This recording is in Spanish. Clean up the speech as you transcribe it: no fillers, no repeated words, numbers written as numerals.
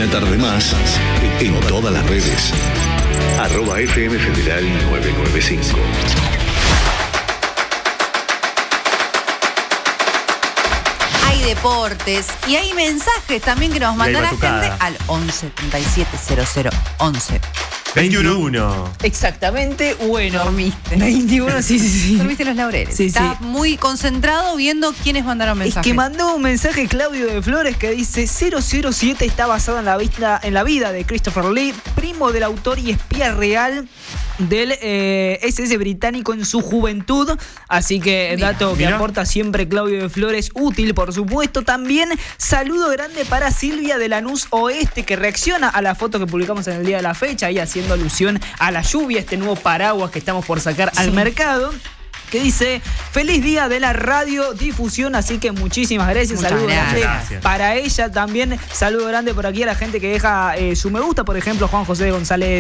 Una tarde más en todas las redes. @FM Federal 995. Hay deportes y hay mensajes también que nos manda la gente al 11 37 00 11 21. Exactamente, bueno. Dormiste. 21, sí. Dormiste los laureles. Sí, Está muy concentrado viendo quiénes mandaron mensajes. Es que mandó un mensaje Claudio de Flores que dice: 007 está basado en la vida de Christopher Lee, primo del autor y espía real del SS británico en su juventud. Así que dato que aporta siempre Claudio de Flores, útil por supuesto. También saludo grande para Silvia de Lanús Oeste, que reacciona a la foto que publicamos en el día de la fecha y haciendo alusión a la lluvia, este nuevo paraguas que estamos por sacar al mercado, que dice: feliz día de la radiodifusión. Así que muchísimas gracias. Saludo grande para ella también. Saludo grande por aquí a la gente que deja su me gusta, por ejemplo Juan José González